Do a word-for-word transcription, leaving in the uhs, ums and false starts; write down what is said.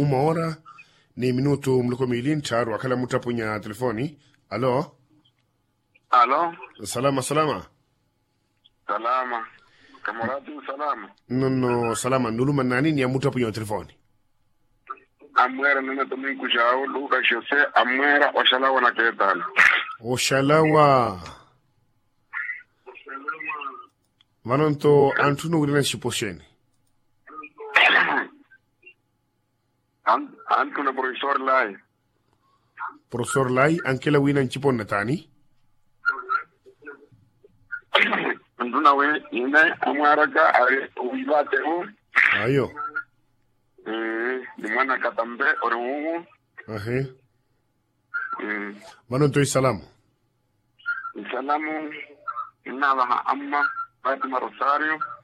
uma hora ni minuto mliko milin taru akala mutapunya telefoni. Alo? Alo? Salama, salama. Salama. Kamoratu salama. No, no, salama. Nuluma nani ni ya mutapunya telefoni? Amwera nina tumiku shao, luka shose, amwera washalawa na ketana. Oshalawa. Manonto antunu urina shiposheni. Antu na profesor Lai. Profesor Lai, anche la wina nchipon natani? Antu na we, ine, amwera ka, ari, uwibate u. Ayo. Eh, di mana katambe, ore uwu. Ahe. Eh. Manonto isalamu. Isalamu, inalaha amma, Fatima Rosario.